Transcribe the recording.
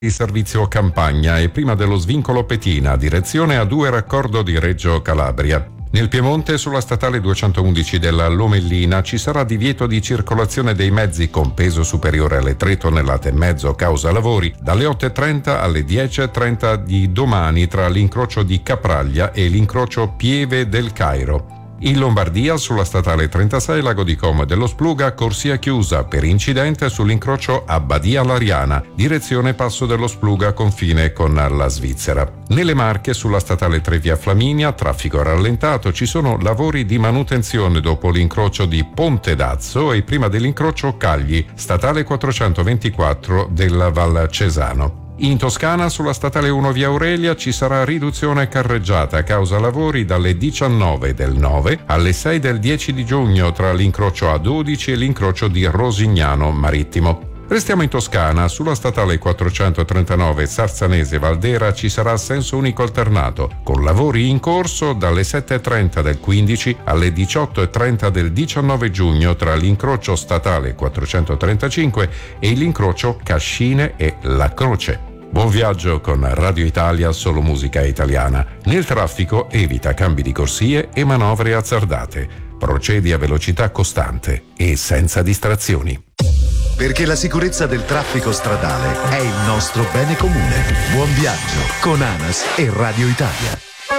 Il servizio Campagna e prima dello svincolo Petina, direzione A2 raccordo di Reggio Calabria. Nel Piemonte, sulla statale 211 della Lomellina, ci sarà divieto di circolazione dei mezzi con peso superiore alle 3 tonnellate e mezzo causa lavori dalle 8.30 alle 10.30 di domani tra l'incrocio di Capraglia e l'incrocio Pieve del Cairo. In Lombardia, sulla statale 36 Lago di Como dello Spluga, corsia chiusa per incidente sull'incrocio Abbadia Lariana, direzione Passo dello Spluga, confine con la Svizzera. Nelle Marche, sulla statale 3 via Flaminia, traffico rallentato, ci sono lavori di manutenzione dopo l'incrocio di Ponte d'Azzo e prima dell'incrocio Cagli, statale 424 della Val Cesano. In Toscana, sulla statale 1 via Aurelia, ci sarà riduzione carreggiata a causa lavori dalle 19 del 9 alle 6 del 10 di giugno tra l'incrocio A12 e l'incrocio di Rosignano Marittimo. Restiamo in Toscana, sulla statale 439 Sarzanese Valdera ci sarà senso unico alternato, con lavori in corso dalle 7.30 del 15 alle 18.30 del 19 giugno tra l'incrocio statale 435 e l'incrocio Cascine e La Croce. Buon viaggio con Radio Italia, solo musica italiana. Nel traffico evita cambi di corsie e manovre azzardate. Procedi a velocità costante e senza distrazioni. Perché la sicurezza del traffico stradale è il nostro bene comune. Buon viaggio con ANAS e Radio Italia.